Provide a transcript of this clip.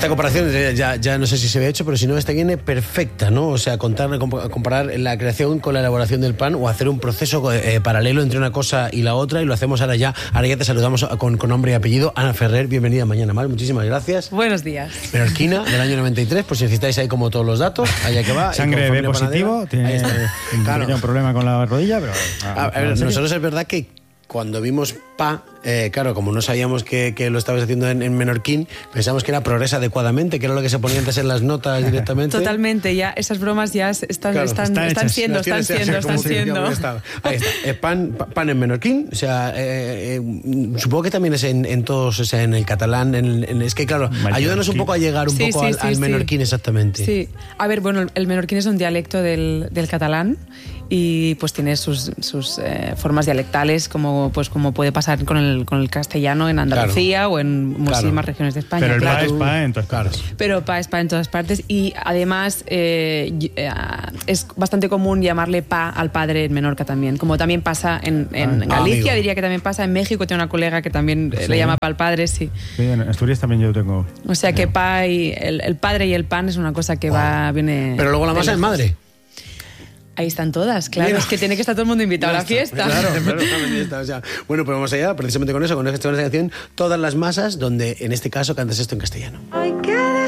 Esta comparación ya no sé si se había hecho, pero si no, esta viene perfecta, ¿no? O sea, comparar la creación con la elaboración del pan o hacer un proceso paralelo entre una cosa y la otra, y lo hacemos ahora ya. Ahora ya te saludamos con nombre y apellido. Ana Ferrer, bienvenida Mañana Mal, muchísimas gracias. Buenos días. Menorquina, del año 93, por si necesitáis ahí como todos los datos, allá que va. Sangre B positivo, tiene un problema con la rodilla, pero... A ver, nosotros es verdad que cuando vimos Pa, claro, como no sabíamos que lo estabas haciendo en menorquín, pensamos que era Progresa adecuadamente, que era lo que se ponía antes en las notas directamente. Totalmente, ya esas bromas ya están siendo. Ahí está, pan en menorquín, o sea, supongo que también es en todos, o sea, en el catalán, es que claro, ayúdanos un poco a llegar un poco al menorquín exactamente. Sí, a ver, bueno, el menorquín es un dialecto del catalán y pues tiene sus formas dialectales, como puede pasar con el castellano en Andalucía o en muchísimas regiones de España. Pero el pa es pa en todas partes. Pero pa es pa en todas partes, y además es bastante común llamarle pa al padre en Menorca también, como también pasa en Galicia, diría que también pasa, en México tengo una colega que también le llama pa al padre, sí. Sí, en Asturias también yo tengo. O sea que pa y el padre y el pan es una cosa que viene... Pero luego la masa es madre. Ahí están todas, claro. Mira. Es que tiene que estar todo el mundo invitado a la fiesta. Claro, o sea, bueno, pues vamos allá, precisamente con eso, con esta canción, Todas las masas, donde en este caso cantas esto en castellano.